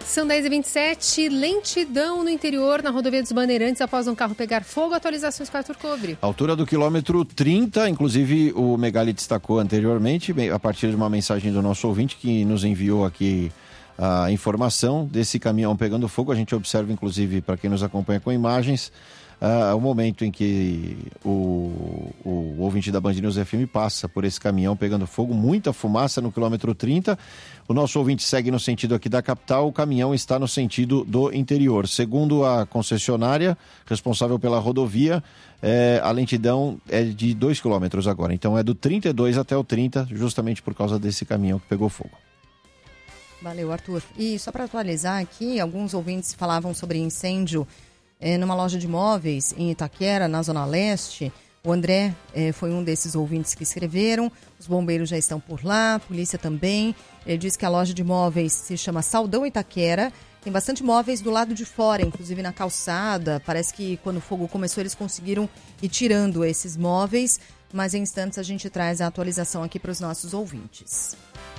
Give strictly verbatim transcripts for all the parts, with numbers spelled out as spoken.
São dez e vinte e sete, lentidão no interior na rodovia dos Bandeirantes após um carro pegar fogo. Atualizações com Arthur Cobre. Altura do quilômetro trinta, inclusive o Megali destacou anteriormente, a partir de uma mensagem do nosso ouvinte que nos enviou aqui a informação desse caminhão pegando fogo. A gente observa, inclusive, para quem nos acompanha com imagens, uh, o momento em que o, o ouvinte da Band News F M passa por esse caminhão pegando fogo, muita fumaça no quilômetro trinta. O nosso ouvinte segue no sentido aqui da capital, o caminhão está no sentido do interior. Segundo a concessionária responsável pela rodovia, é, a lentidão é de dois quilômetros agora. Então é do trinta e dois até o trinta, justamente por causa desse caminhão que pegou fogo. Valeu, Arthur. E só para atualizar aqui, alguns ouvintes falavam sobre incêndio é, numa loja de móveis em Itaquera, na Zona Leste. O André eh, foi um desses ouvintes que escreveram. Os bombeiros já estão por lá, a polícia também. Ele diz que a loja de móveis se chama Saldão Itaquera. Tem bastante móveis do lado de fora, inclusive na calçada. Parece que quando o fogo começou eles conseguiram ir tirando esses móveis. Mas em instantes a gente traz a atualização aqui para os nossos ouvintes.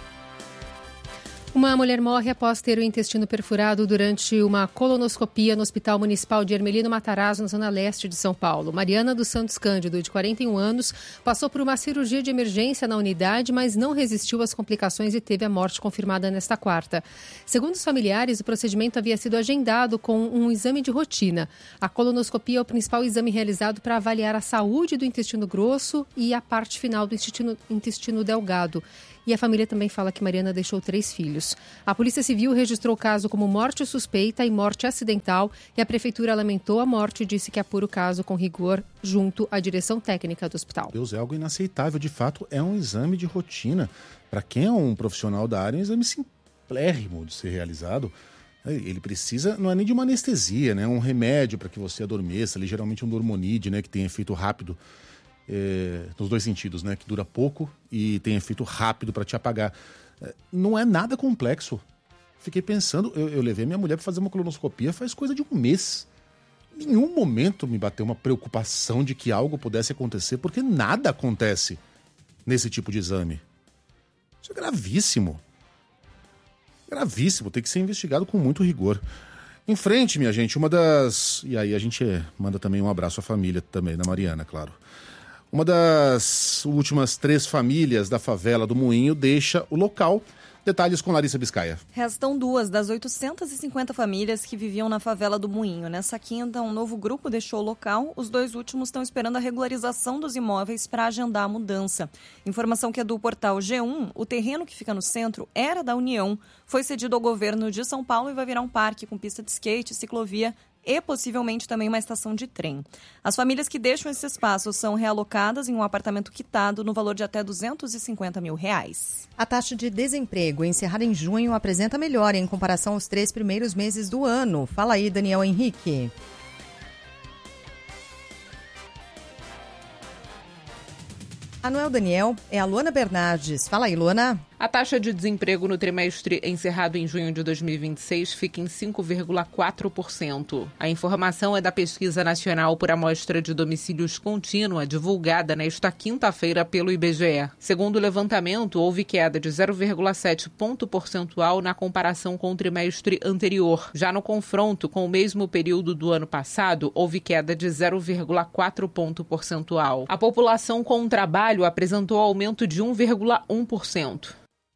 Uma mulher morre após ter o intestino perfurado durante uma colonoscopia no Hospital Municipal de Hermelino Matarazzo, na zona leste de São Paulo. Mariana dos Santos Cândido, de quarenta e um anos, passou por uma cirurgia de emergência na unidade, mas não resistiu às complicações e teve a morte confirmada nesta quarta. Segundo os familiares, o procedimento havia sido agendado com um exame de rotina. A colonoscopia é o principal exame realizado para avaliar a saúde do intestino grosso e a parte final do intestino, intestino delgado. E a família também fala que Mariana deixou três filhos. A Polícia Civil registrou o caso como morte suspeita e morte acidental e a Prefeitura lamentou a morte e disse que apura o caso com rigor junto à direção técnica do hospital. Deus, é algo inaceitável. De fato, é um exame de rotina. Para quem é um profissional da área, é um exame simplérrimo de ser realizado. Ele precisa, não é nem de uma anestesia, né? Um remédio para que você adormeça, ali, geralmente um Dormonide, né? Que tem efeito rápido. É, nos dois sentidos, né? Que dura pouco e tem efeito rápido para te apagar. É, não é nada complexo. Fiquei pensando, eu, eu levei minha mulher para fazer uma colonoscopia faz coisa de um mês. Em nenhum momento me bateu uma preocupação de que algo pudesse acontecer, porque nada acontece nesse tipo de exame. Isso é gravíssimo. Gravíssimo, tem que ser investigado com muito rigor. Em frente, minha gente, uma das... E aí a gente manda também um abraço à família também, da Mariana, claro. Uma das últimas três famílias da favela do Moinho deixa o local. Detalhes com Larissa Biscaia. Restam duas das oitocentas e cinquenta famílias que viviam na favela do Moinho. Nessa quinta, um novo grupo deixou o local. Os dois últimos estão esperando a regularização dos imóveis para agendar a mudança. Informação que é do portal G um, o terreno que fica no centro era da União, foi cedido ao governo de São Paulo e vai virar um parque com pista de skate, ciclovia e possivelmente também uma estação de trem. As famílias que deixam esse espaço são realocadas em um apartamento quitado no valor de até duzentos e cinquenta mil reais. A taxa de desemprego encerrada em junho apresenta melhora em comparação aos três primeiros meses do ano. Fala aí, Daniel Henrique. A não é o Daniel, é a Luana Bernardes. Fala aí, Luana. A taxa de desemprego no trimestre encerrado em junho de dois mil e vinte e seis fica em cinco vírgula quatro por cento. A informação é da Pesquisa Nacional por Amostra de Domicílios Contínua, divulgada nesta quinta-feira pelo I B G E. Segundo o levantamento, houve queda de zero vírgula sete ponto percentual na comparação com o trimestre anterior. Já no confronto com o mesmo período do ano passado, houve queda de zero vírgula quatro ponto percentual. A população com trabalho apresentou aumento de um vírgula um por cento.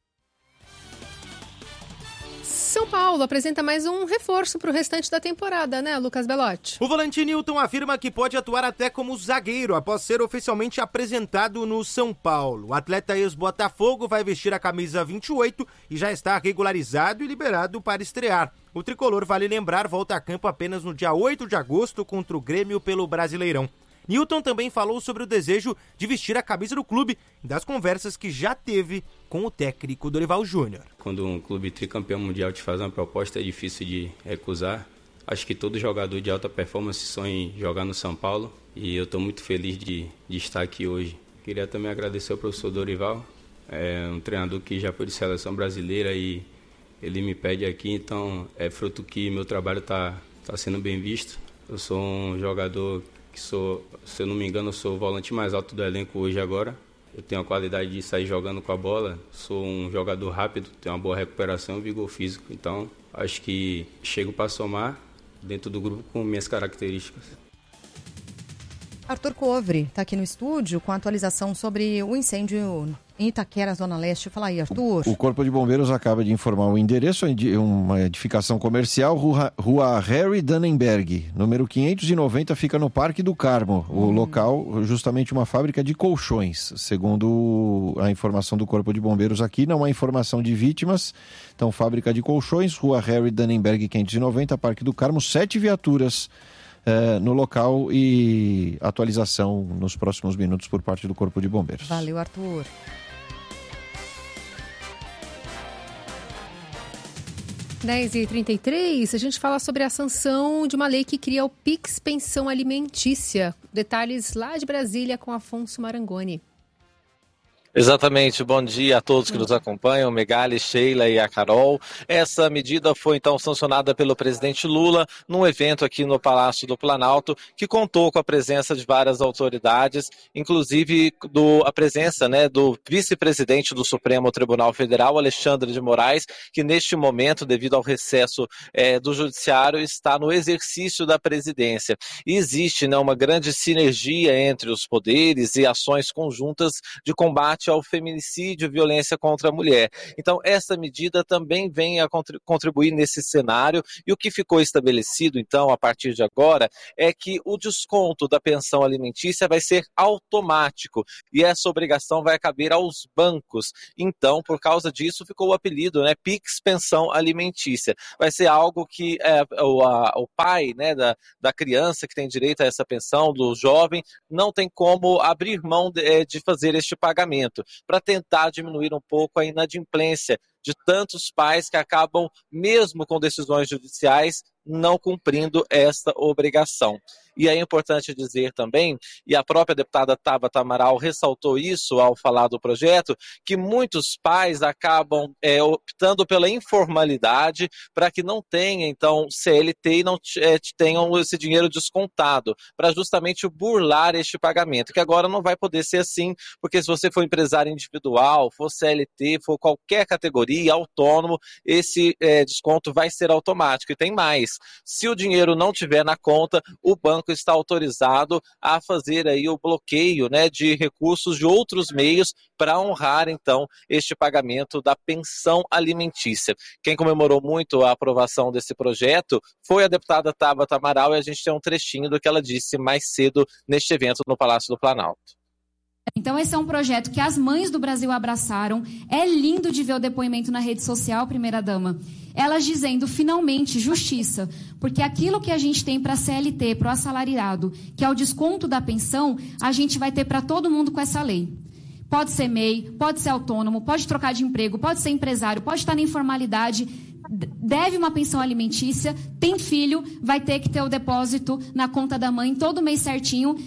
São Paulo apresenta mais um reforço para o restante da temporada, né, Lucas Belotti? O volante Nilton afirma que pode atuar até como zagueiro após ser oficialmente apresentado no São Paulo. O atleta ex-Botafogo vai vestir a camisa vinte e oito e já está regularizado e liberado para estrear. O tricolor, vale lembrar, volta a campo apenas no dia oito de agosto contra o Grêmio pelo Brasileirão. Nilton também falou sobre o desejo de vestir a camisa do clube e das conversas que já teve com o técnico Dorival Júnior. Quando um clube tricampeão mundial te faz uma proposta, é difícil de recusar. Acho que todo jogador de alta performance sonha em jogar no São Paulo e eu estou muito feliz de, de estar aqui hoje. Queria também agradecer ao professor Dorival, é um treinador que já foi de seleção brasileira e ele me pede aqui, então é fruto que meu trabalho está tá sendo bem visto. Eu sou um jogador que sou, se eu não me engano, eu sou o volante mais alto do elenco hoje agora. eu tenho a qualidade de sair jogando com a bola, sou um jogador rápido, tenho uma boa recuperação e vigor físico. Então, acho que chego para somar dentro do grupo com minhas características. Arthur Covre está aqui no estúdio com a atualização sobre o incêndio em Itaquera, Zona Leste. Fala aí, Arthur. O Corpo de Bombeiros acaba de informar o endereço, uma edificação comercial, Rua, Rua Harry Dannenberg, número quinhentos e noventa, fica no Parque do Carmo. O hum. local, justamente uma fábrica de colchões, segundo a informação do Corpo de Bombeiros aqui, não há informação de vítimas. Então, fábrica de colchões, Rua Harry Dannenberg, quinhentos e noventa, Parque do Carmo, sete viaturas Uh, no local e atualização nos próximos minutos por parte do Corpo de Bombeiros. Valeu, Arthur. dez e trinta e três, a gente fala sobre a sanção de uma lei que cria o Pix Pensão Alimentícia. Detalhes lá de Brasília com Afonso Marangoni. Exatamente, bom dia a todos que nos acompanham, Megali, Sheila e a Carol. Essa medida foi então sancionada pelo presidente Lula num evento aqui no Palácio do Planalto, que contou com a presença de várias autoridades, inclusive do, a presença né, do vice-presidente do Supremo Tribunal Federal, Alexandre de Moraes, que neste momento, devido ao recesso é, do Judiciário, está no exercício da presidência. E existe né, uma grande sinergia entre os poderes e ações conjuntas de combate ao feminicídio e violência contra a mulher. Então, essa medida também vem a contribuir nesse cenário, e o que ficou estabelecido, então, a partir de agora, é que o desconto da pensão alimentícia vai ser automático, e essa obrigação vai caber aos bancos. Então, por causa disso, ficou o apelido, né, Pix Pensão Alimentícia. Vai ser algo que é, o, a, o pai né, da, da criança que tem direito a essa pensão, do jovem, não tem como abrir mão de, de fazer este pagamento, para tentar diminuir um pouco a inadimplência de tantos pais que acabam, mesmo com decisões judiciais, não cumprindo esta obrigação. E é importante dizer também, e a própria deputada Tabata Amaral ressaltou isso ao falar do projeto, que muitos pais acabam é, optando pela informalidade para que não tenham, então, C L T e não é, tenham esse dinheiro descontado, para justamente burlar este pagamento, que agora não vai poder ser assim, porque se você for empresário individual, for C L T, for qualquer categoria, autônomo, esse é, desconto vai ser automático. E tem mais, se o dinheiro não tiver na conta, o banco está autorizado a fazer aí o bloqueio né, de recursos de outros meios para honrar, então, este pagamento da pensão alimentícia. Quem comemorou muito a aprovação desse projeto foi a deputada Tabata Amaral, e a gente tem um trechinho do que ela disse mais cedo neste evento no Palácio do Planalto. Então esse é um projeto que as mães do Brasil abraçaram. É lindo de ver o depoimento na rede social, primeira-dama. Elas dizendo, finalmente, justiça. Porque aquilo que a gente tem para a C L T, para o assalariado, que é o desconto da pensão, a gente vai ter para todo mundo com essa lei. Pode ser M E I, pode ser autônomo, pode trocar de emprego, pode ser empresário, pode estar na informalidade, deve uma pensão alimentícia, tem filho, vai ter que ter o depósito na conta da mãe todo mês certinho.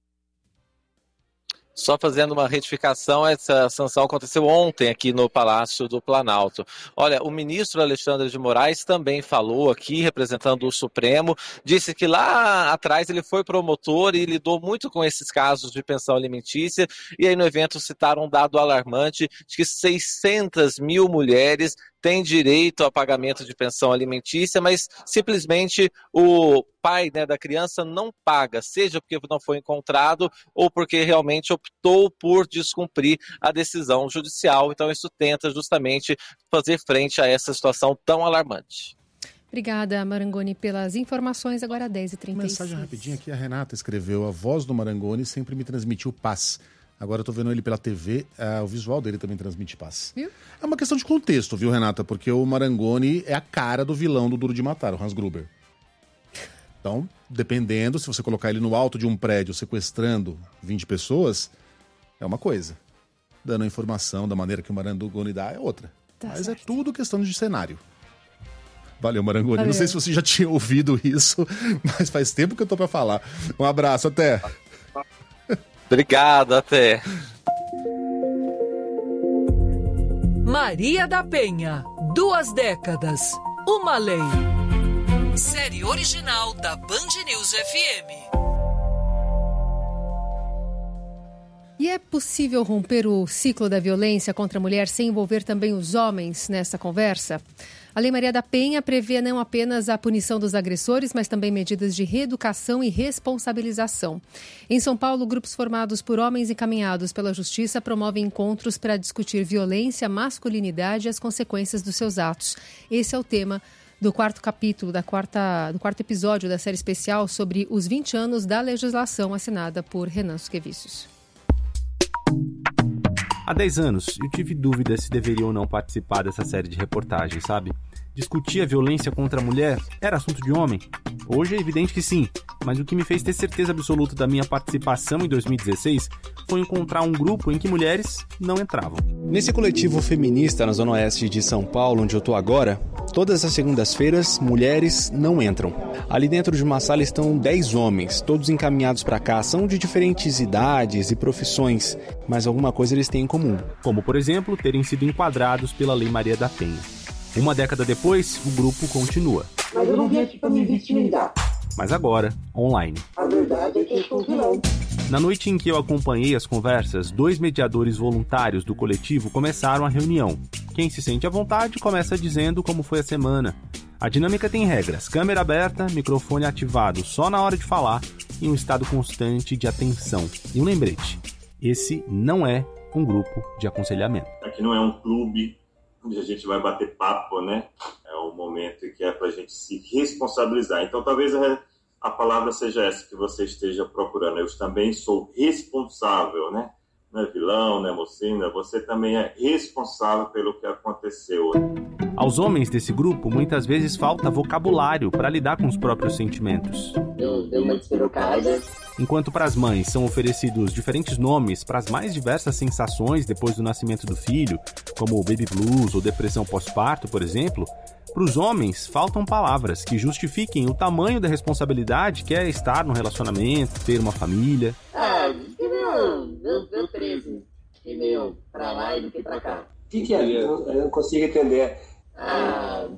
Só fazendo uma retificação, essa sanção aconteceu ontem aqui no Palácio do Planalto. Olha, o ministro Alexandre de Moraes também falou aqui, representando o Supremo, disse que lá atrás ele foi promotor e lidou muito com esses casos de pensão alimentícia, e aí no evento citaram um dado alarmante de que seiscentas mil mulheres têm direito a pagamento de pensão alimentícia, mas simplesmente o pai né, da criança não paga, seja porque não foi encontrado ou porque realmente optou por descumprir a decisão judicial. Então isso tenta justamente fazer frente a essa situação tão alarmante. Obrigada, Marangoni, pelas informações. Agora dez e trinta e seis. Mensagem rapidinha aqui, a Renata escreveu: a voz do Marangoni sempre me transmitiu paz. Agora eu tô vendo ele pela T V, uh, o visual dele também transmite paz. Viu? É uma questão de contexto, viu, Renata? Porque o Marangoni é a cara do vilão do Duro de Matar, o Hans Gruber. Então, dependendo, se você colocar ele no alto de um prédio sequestrando vinte pessoas, é uma coisa. Dando a informação da maneira que o Marangoni dá é outra. Tá Mas certo. É tudo questão de cenário. Valeu, Marangoni. Valeu. Não sei se você já tinha ouvido isso, mas faz tempo que eu tô pra falar. Um abraço, até. Obrigado, até. Maria da Penha, duas décadas, uma lei. Série original da Band News F M. E é possível romper o ciclo da violência contra a mulher sem envolver também os homens nessa conversa? A Lei Maria da Penha prevê não apenas a punição dos agressores, mas também medidas de reeducação e responsabilização. Em São Paulo, grupos formados por homens encaminhados pela Justiça promovem encontros para discutir violência, masculinidade e as consequências dos seus atos. Esse é o tema do quarto capítulo, da quarta, do quarto episódio da série especial sobre os vinte anos da legislação, assinada por Renan Suquevicius. Há dez anos, eu tive dúvida se deveria ou não participar dessa série de reportagens, sabe? Discutir a violência contra a mulher era assunto de homem? Hoje é evidente que sim, mas o que me fez ter certeza absoluta da minha participação em dois mil e dezesseis foi encontrar um grupo em que mulheres não entravam. Nesse coletivo feminista na Zona Oeste de São Paulo, onde eu tô agora, todas as segundas-feiras, mulheres não entram. Ali dentro de uma sala estão dez homens, todos encaminhados para cá. São de diferentes idades e profissões, mas alguma coisa eles têm em comum. Como, por exemplo, terem sido enquadrados pela Lei Maria da Penha. Uma década depois, o grupo continua. Mas eu não vim aqui para me vitimizar. Mas agora, online. A verdade é que eu estou vilão. Na noite em que eu acompanhei as conversas, dois mediadores voluntários do coletivo começaram a reunião. Quem se sente à vontade começa dizendo como foi a semana. A dinâmica tem regras: câmera aberta, microfone ativado só na hora de falar e um estado constante de atenção. E um lembrete: esse não é um grupo de aconselhamento. Aqui não é um clube onde a gente vai bater papo, né? É um momento que é pra gente se responsabilizar. Então, talvez a, a palavra seja essa que você esteja procurando. Eu também sou responsável, né? Não é vilão, não é mocinha, você também é responsável pelo que aconteceu. Aos homens desse grupo, muitas vezes falta vocabulário para lidar com os próprios sentimentos. Eu dei uma despirocada. Enquanto para as mães são oferecidos diferentes nomes para as mais diversas sensações depois do nascimento do filho, como baby blues ou depressão pós-parto, por exemplo, para os homens faltam palavras que justifiquem o tamanho da responsabilidade que é estar num relacionamento, ter uma família. Ah, deu, deu treze. Fiquei meio pra lá e do que pra cá. O que, que é? Eu, eu não consigo entender. Ah,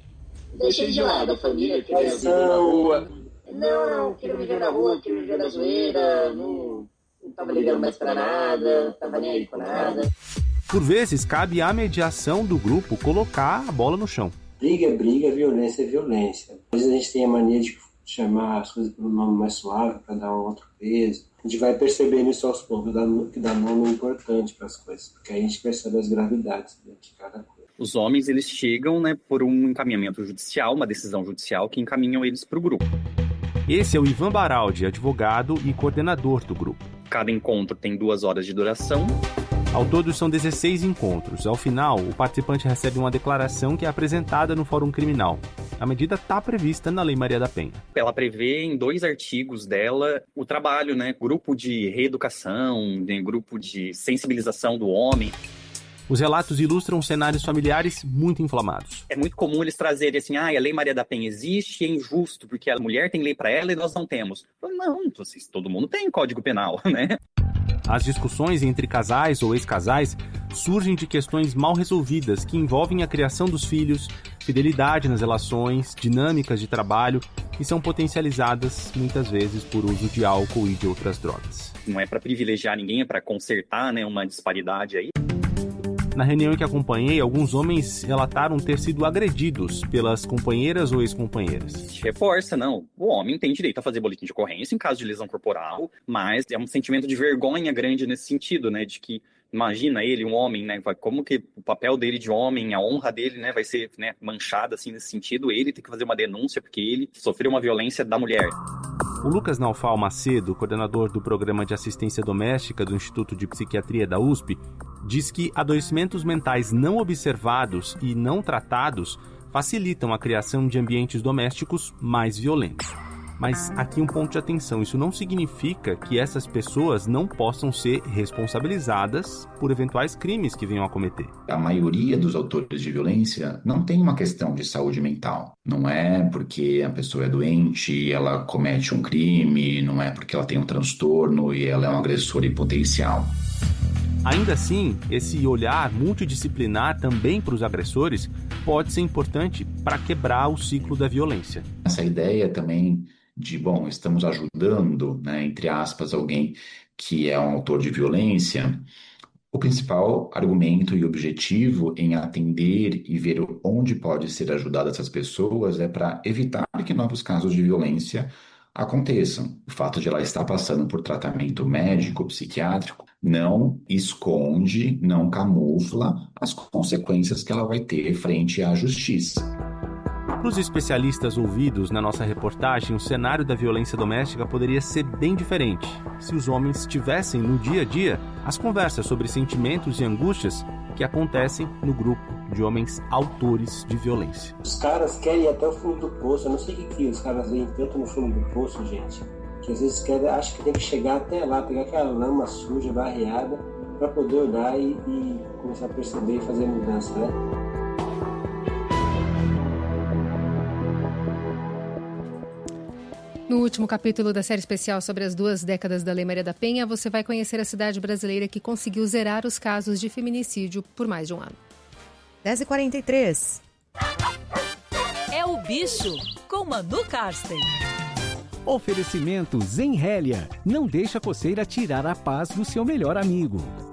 deixei de lado a família, que viver na rua. Não, não, quero viver na rua, quero viver na zoeira, não, não tava ligando mais pra nada, não tava nem aí com nada. Por vezes, cabe à mediação do grupo colocar a bola no chão. Briga é briga, violência é violência. Às vezes a gente tem a mania de chamar as coisas pelo nome mais suave para dar um outro peso. A gente vai percebendo isso aos poucos, que dar nome é importante para as coisas, porque aí a gente percebe as gravidades de cada coisa. Os homens, eles chegam, né, por um encaminhamento judicial, uma decisão judicial que encaminham eles para o grupo. Esse é o Ivan Baraldi, advogado e coordenador do grupo. Cada encontro tem duas horas de duração. Ao todo, são dezesseis encontros. Ao final, o participante recebe uma declaração que é apresentada no Fórum Criminal. A medida está prevista na Lei Maria da Penha. Ela prevê em dois artigos dela o trabalho, né? Grupo de reeducação, né? Grupo de sensibilização do homem. Os relatos ilustram cenários familiares muito inflamados. É muito comum eles trazerem assim, ah, a Lei Maria da Penha existe, é injusto, porque a mulher tem lei para ela e nós não temos. Não, vocês, todo mundo tem Código Penal, né? As discussões entre casais ou ex-casais surgem de questões mal resolvidas que envolvem a criação dos filhos, fidelidade nas relações, dinâmicas de trabalho e são potencializadas muitas vezes por uso de álcool e de outras drogas. Não é para privilegiar ninguém, é para consertar, né, uma disparidade aí. Na reunião em que acompanhei, alguns homens relataram ter sido agredidos pelas companheiras ou ex-companheiras. Reforça, não. O homem tem direito a fazer boletim de ocorrência em caso de lesão corporal, mas é um sentimento de vergonha grande nesse sentido, né? De que, imagina ele, um homem, né? Como que o papel dele de homem, a honra dele, né? Vai ser, né, manchada assim nesse sentido. Ele tem que fazer uma denúncia porque ele sofreu uma violência da mulher. O Lucas Naufal Macedo, coordenador do Programa de Assistência Doméstica do Instituto de Psiquiatria da U S P, diz que adoecimentos mentais não observados e não tratados facilitam a criação de ambientes domésticos mais violentos. Mas aqui um ponto de atenção, isso não significa que essas pessoas não possam ser responsabilizadas por eventuais crimes que venham a cometer. A maioria dos autores de violência não tem uma questão de saúde mental. Não é porque a pessoa é doente e ela comete um crime, não é porque ela tem um transtorno e ela é um agressor em potencial. Ainda assim, esse olhar multidisciplinar também para os agressores pode ser importante para quebrar o ciclo da violência. Essa ideia também de, bom, estamos ajudando, né, entre aspas, alguém que é um autor de violência, o principal argumento e objetivo em atender e ver onde pode ser ajudada essas pessoas é para evitar que novos casos de violência aconteçam. O fato de ela estar passando por tratamento médico, psiquiátrico, não esconde, não camufla as consequências que ela vai ter frente à justiça. Para os especialistas ouvidos na nossa reportagem, o cenário da violência doméstica poderia ser bem diferente se os homens tivessem no dia a dia as conversas sobre sentimentos e angústias que acontecem no grupo de homens autores de violência. Os caras querem ir até o fundo do poço. Eu não sei o que, que os caras veem tanto no fundo do poço, gente. Que às vezes querem, acham que tem que chegar até lá, pegar aquela lama suja, barreada, para poder olhar e, e começar a perceber e fazer mudança, né? No último capítulo da série especial sobre as duas décadas da Lei Maria da Penha, você vai conhecer a cidade brasileira que conseguiu zerar os casos de feminicídio por mais de um ano. dez e quarenta e três. É o Bicho, com Manu Karsten. Oferecimento Zenrélia. Não deixa a coceira tirar a paz do seu melhor amigo.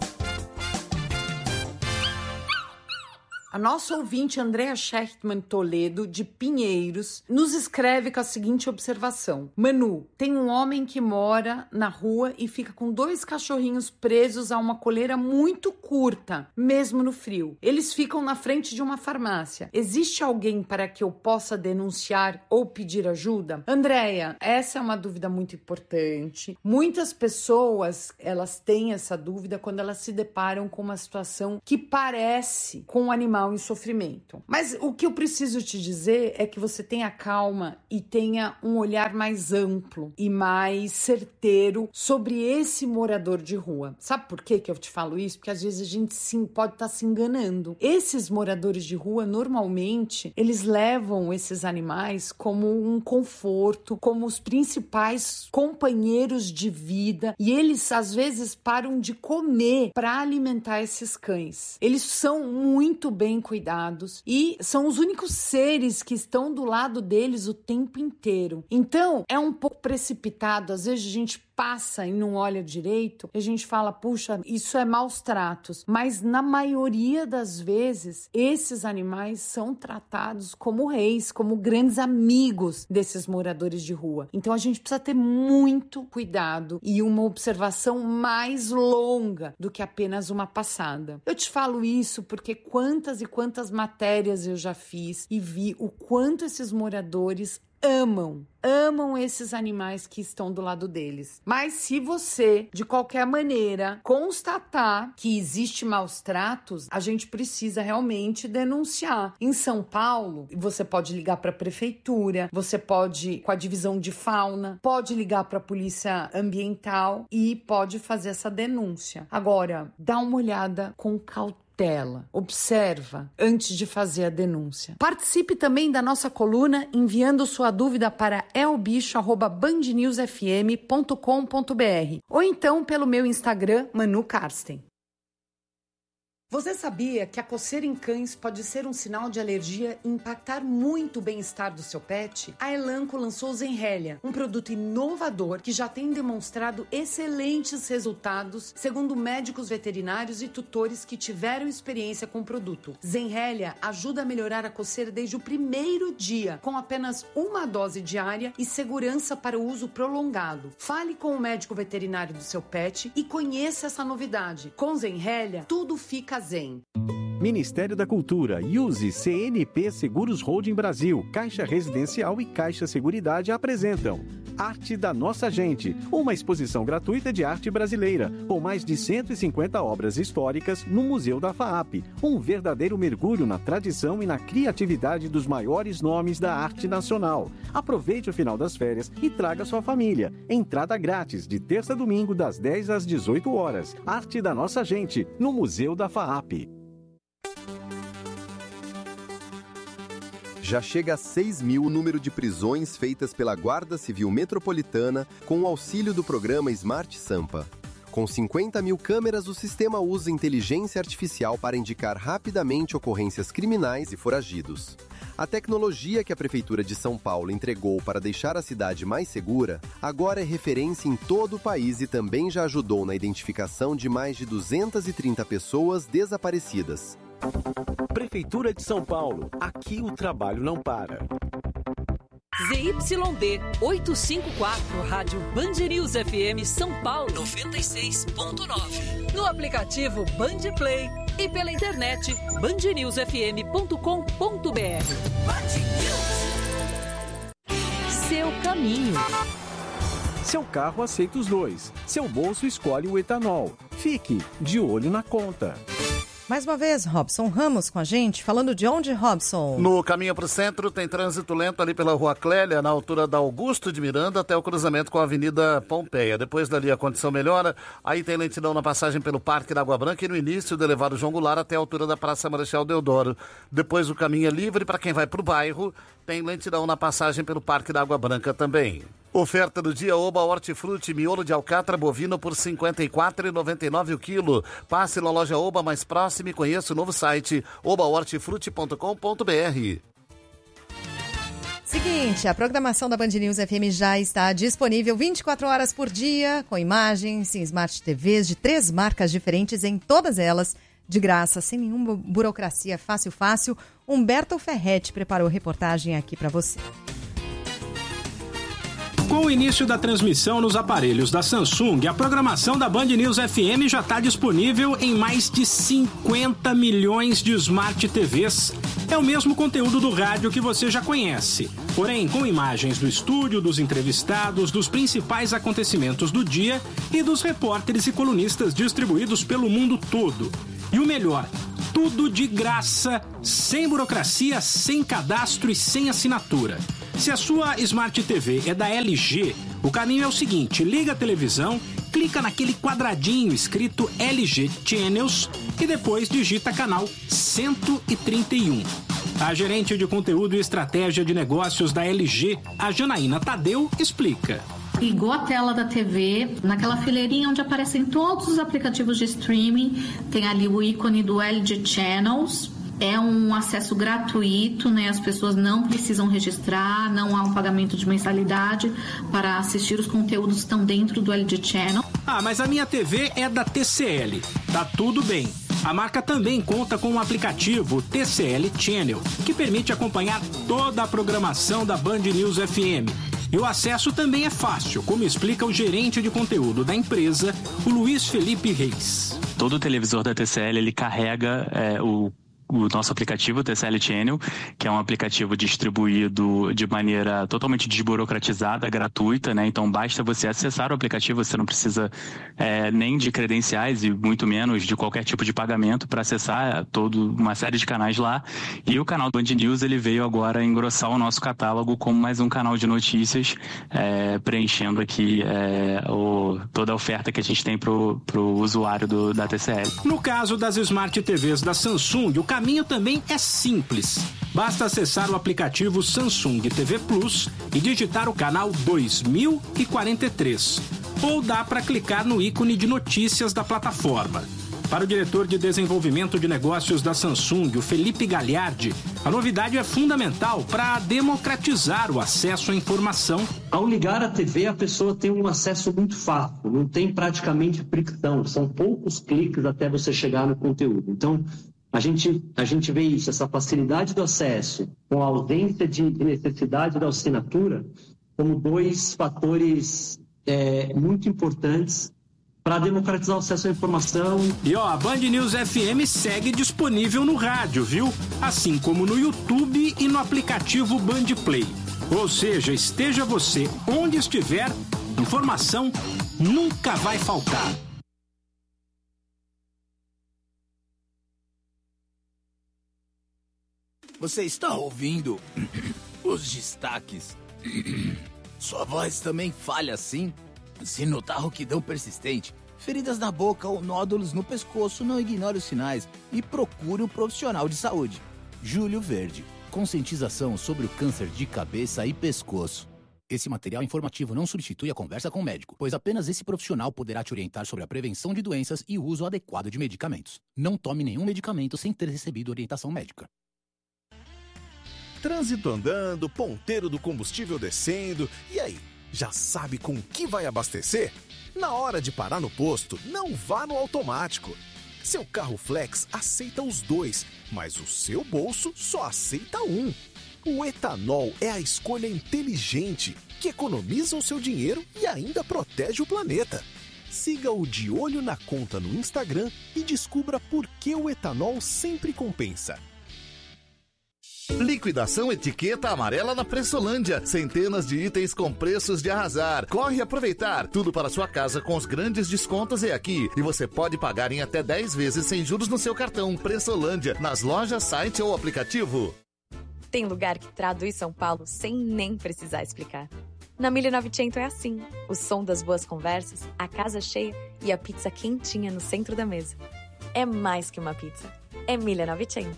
A nossa ouvinte Andréa Schechtman Toledo, de Pinheiros, nos escreve com a seguinte observação. Manu, tem um homem que mora na rua e fica com dois cachorrinhos presos a uma coleira muito curta, mesmo no frio. Eles ficam na frente de uma farmácia. Existe alguém para que eu possa denunciar ou pedir ajuda? Andréa, essa é uma dúvida muito importante. Muitas pessoas, elas têm essa dúvida quando elas se deparam com uma situação que parece com um animal em sofrimento. Mas o que eu preciso te dizer é que você tenha calma e tenha um olhar mais amplo e mais certeiro sobre esse morador de rua. Sabe por que que eu te falo isso? Porque às vezes a gente sim, pode estar se enganando. Esses moradores de rua, normalmente, eles levam esses animais como um conforto, como os principais companheiros de vida, e eles às vezes param de comer para alimentar esses cães. Eles são muito bem cuidados e são os únicos seres que estão do lado deles o tempo inteiro. Então, é um pouco precipitado. Às vezes a gente passa e não olha direito, a gente fala, puxa, isso é maus tratos. Mas na maioria das vezes, esses animais são tratados como reis, como grandes amigos desses moradores de rua. Então a gente precisa ter muito cuidado e uma observação mais longa do que apenas uma passada. Eu te falo isso porque quantas e quantas matérias eu já fiz e vi o quanto esses moradores amam, amam esses animais que estão do lado deles. Mas se você, de qualquer maneira, constatar que existe maus tratos, a gente precisa realmente denunciar. Em São Paulo, você pode ligar para a prefeitura, você pode, com a divisão de fauna, pode ligar para a polícia ambiental e pode fazer essa denúncia. Agora, dá uma olhada com cautela. Tela. Observa antes de fazer a denúncia. Participe também da nossa coluna enviando sua dúvida para é o bicho arroba band news f m ponto com ponto b r ou então pelo meu Instagram, Manu Karsten. Você sabia que a coceira em cães pode ser um sinal de alergia e impactar muito o bem-estar do seu pet? A Elanco lançou Zenrélia, um produto inovador que já tem demonstrado excelentes resultados, segundo médicos veterinários e tutores que tiveram experiência com o produto. Zenrélia ajuda a melhorar a coceira desde o primeiro dia, com apenas uma dose diária e segurança para o uso prolongado. Fale com o médico veterinário do seu pet e conheça essa novidade. Com Zenrélia, tudo fica zen. Ministério da Cultura, Use, C N P Seguros Holding Brasil, Caixa Residencial e Caixa Seguridade apresentam Arte da Nossa Gente, uma exposição gratuita de arte brasileira, com mais de cento e cinquenta obras históricas no Museu da FAAP, um verdadeiro mergulho na tradição e na criatividade dos maiores nomes da arte nacional. Aproveite o final das férias e traga sua família. Entrada grátis, de terça a domingo, das dez às dezoito horas. Arte da Nossa Gente, no Museu da FAAP. Já chega a seis mil o número de prisões feitas pela Guarda Civil Metropolitana com o auxílio do programa Smart Sampa. Com cinquenta mil câmeras, o sistema usa inteligência artificial para indicar rapidamente ocorrências criminais e foragidos. A tecnologia que a Prefeitura de São Paulo entregou para deixar a cidade mais segura, agora é referência em todo o país e também já ajudou na identificação de mais de duzentas e trinta pessoas desaparecidas. Prefeitura de São Paulo. Aqui o trabalho não para. Z Y D oitocentos e cinquenta e quatro, Rádio Band News F M São Paulo noventa e seis ponto nove. No aplicativo Band Play e pela internet band news f m ponto com ponto b r. Seu caminho. Seu carro aceita os dois. Seu bolso escolhe o etanol. Fique de olho na conta. Mais uma vez, Robson Ramos com a gente, falando de onde, Robson? No caminho para o centro tem trânsito lento ali pela Rua Clélia, na altura da Augusto de Miranda, até o cruzamento com a Avenida Pompeia. Depois dali a condição melhora, aí tem lentidão na passagem pelo Parque da Água Branca e no início do elevado João Goulart até a altura da Praça Marechal Deodoro. Depois o caminho é livre para quem vai para o bairro, tem lentidão na passagem pelo Parque da Água Branca também. Oferta do dia, Oba Hortifruti, miolo de alcatra bovino por cinquenta e quatro reais e noventa e nove centavos o quilo. Passe na loja Oba mais próxima e conheça o novo site oba hortifruti ponto com ponto b r. Seguinte, a programação da Band News F M já está disponível vinte e quatro horas por dia, com imagens em Smart T Vs de três marcas diferentes em todas elas, de graça, sem nenhuma burocracia, fácil, fácil. Humberto Ferretti preparou reportagem aqui para você. Com o início da transmissão nos aparelhos da Samsung, a programação da Band News F M já está disponível em mais de cinquenta milhões de Smart T Vs. É o mesmo conteúdo do rádio que você já conhece, porém com imagens do estúdio, dos entrevistados, dos principais acontecimentos do dia e dos repórteres e colunistas distribuídos pelo mundo todo. E o melhor, tudo de graça, sem burocracia, sem cadastro e sem assinatura. Se a sua Smart T V é da L G, o caminho é o seguinte: liga a televisão, clica naquele quadradinho escrito L G Channels e depois digita canal cento e trinta e um. A gerente de conteúdo e estratégia de negócios da L G, a Janaína Tadeu, explica. Igual a tela da T V, naquela fileirinha onde aparecem todos os aplicativos de streaming, tem ali o ícone do L G Channels. É um acesso gratuito, né? As pessoas não precisam registrar, não há um pagamento de mensalidade para assistir os conteúdos que estão dentro do L G Channel. Ah, mas a minha T V é da T C L. Tá tudo bem. A marca também conta com um aplicativo T C L Channel, que permite acompanhar toda a programação da Band News F M. E o acesso também é fácil, como explica o gerente de conteúdo da empresa, o Luiz Felipe Reis. Todo televisor da T C L, ele carrega é, o o nosso aplicativo T C L Channel, que é um aplicativo distribuído de maneira totalmente desburocratizada, gratuita, né? Então basta você acessar o aplicativo, você não precisa é, nem de credenciais e muito menos de qualquer tipo de pagamento para acessar toda uma série de canais lá. E o canal do Band News, ele veio agora engrossar o nosso catálogo como mais um canal de notícias, é, preenchendo aqui é, o, toda a oferta que a gente tem pro, pro usuário do, da T C L. No caso das Smart T Vs da Samsung, o O caminho também é simples. Basta acessar o aplicativo Samsung T V Plus e digitar o canal dois mil e quarenta e três. Ou dá para clicar no ícone de notícias da plataforma. Para o diretor de desenvolvimento de negócios da Samsung, o Felipe Gagliardi, a novidade é fundamental para democratizar o acesso à informação. Ao ligar a T V, a pessoa tem um acesso muito fácil, não tem praticamente fricção, são poucos cliques até você chegar no conteúdo. Então, A gente, a gente vê isso, essa facilidade do acesso com a ausência de necessidade da assinatura como dois fatores é, muito importantes para democratizar o acesso à informação. E ó, a Band News F M segue disponível no rádio, viu? Assim como no YouTube e no aplicativo Band Play. Ou seja, esteja você onde estiver, informação nunca vai faltar. Você está ouvindo os destaques? Sua voz também falha assim? Se notar rouquidão persistente, feridas na boca ou nódulos no pescoço, não ignore os sinais e procure um profissional de saúde. Júlio Verde, conscientização sobre o câncer de cabeça e pescoço. Esse material informativo não substitui a conversa com o médico, pois apenas esse profissional poderá te orientar sobre a prevenção de doenças e o uso adequado de medicamentos. Não tome nenhum medicamento sem ter recebido orientação médica. Trânsito andando, ponteiro do combustível descendo, e aí, já sabe com que vai abastecer? Na hora de parar no posto, não vá no automático. Seu carro flex aceita os dois, mas o seu bolso só aceita um. O etanol é a escolha inteligente, que economiza o seu dinheiro e ainda protege o planeta. Siga o De Olho na Conta no Instagram e descubra por que o etanol sempre compensa. Liquidação Etiqueta Amarela na Pressolândia. Centenas de itens com preços de arrasar. Corre aproveitar. Tudo para sua casa com os grandes descontos é aqui. E você pode pagar em até dez vezes sem juros no seu cartão. Pressolândia, nas lojas, site ou aplicativo. Tem lugar que traduz São Paulo sem nem precisar explicar. Na mil e novecentos é assim. O som das boas conversas, a casa cheia e a pizza quentinha no centro da mesa. É mais que uma pizza. É mil e novecentos.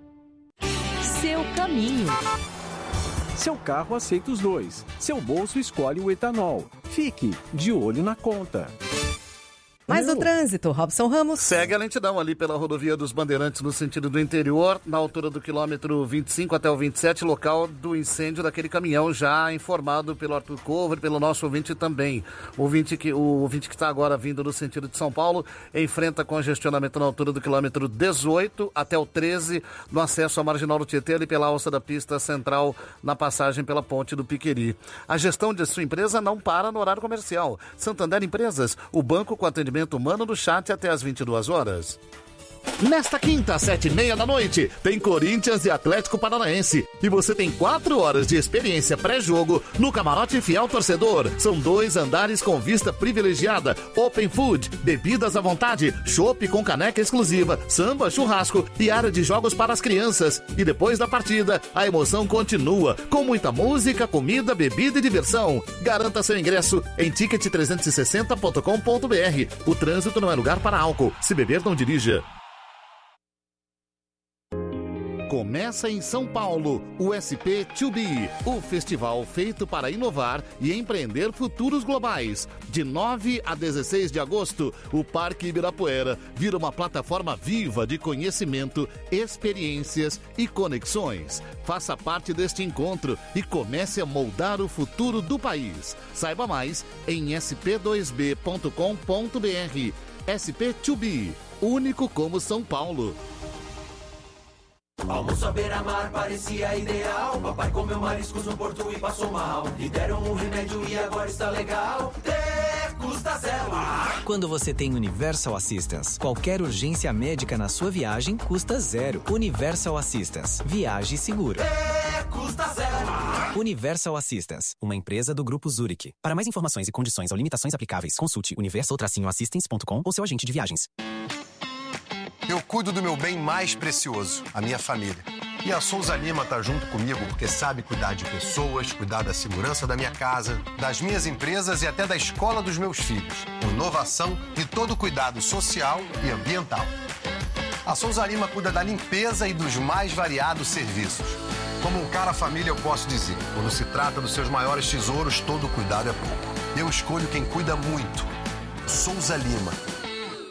Seu caminho. Seu carro aceita os dois. Seu bolso escolhe o etanol. Fique de olho na conta. Mais no trânsito, Robson Ramos. Segue a lentidão ali pela rodovia dos Bandeirantes no sentido do interior, na altura do quilômetro vinte e cinco até o vinte e sete, local do incêndio daquele caminhão, já informado pelo Arthur Cover, pelo nosso ouvinte também. O ouvinte que o ouvinte que está agora vindo no sentido de São Paulo enfrenta congestionamento na altura do quilômetro dezoito até o treze, no acesso à Marginal do Tietê, ali pela alça da pista central, na passagem pela Ponte do Piqueri. A gestão de sua empresa não para no horário comercial. Santander Empresas, o banco com atendimento humano no chat até às vinte e duas horas. Nesta quinta, às sete e meia da noite, tem Corinthians e Atlético Paranaense. E você tem quatro horas de experiência pré-jogo no Camarote Fiel Torcedor. São dois andares com vista privilegiada, open food, bebidas à vontade, chopp com caneca exclusiva, samba, churrasco e área de jogos para as crianças. E depois da partida, a emoção continua, com muita música, comida, bebida e diversão. Garanta seu ingresso em ticket trezentos e sessenta ponto com ponto b r. O trânsito não é lugar para álcool. Se beber, não dirija. Começa em São Paulo, o S P dois B, o festival feito para inovar e empreender futuros globais. De nove a dezesseis de agosto, o Parque Ibirapuera vira uma plataforma viva de conhecimento, experiências e conexões. Faça parte deste encontro e comece a moldar o futuro do país. Saiba mais em s p dois b ponto com ponto b r. S P dois B, único como São Paulo. Almoço à beira-mar parecia ideal. Papai comeu mariscos no porto e passou mal. Lhe deram um remédio e agora está legal. Ter custa zero. Quando você tem Universal Assistance, qualquer urgência médica na sua viagem custa zero. Universal Assistance. Viaje seguro. Ter custa zero. Universal Assistance, uma empresa do Grupo Zurich. Para mais informações e condições ou limitações aplicáveis, consulte universal assistance ponto com ou seu agente de viagens. Eu cuido do meu bem mais precioso, a minha família. E a Souza Lima tá junto comigo porque sabe cuidar de pessoas, cuidar da segurança da minha casa, das minhas empresas e até da escola dos meus filhos. Com inovação e todo cuidado social e ambiental. A Souza Lima cuida da limpeza e dos mais variados serviços. Como um cara família, eu posso dizer, quando se trata dos seus maiores tesouros, todo cuidado é pouco. Eu escolho quem cuida muito. Souza Lima.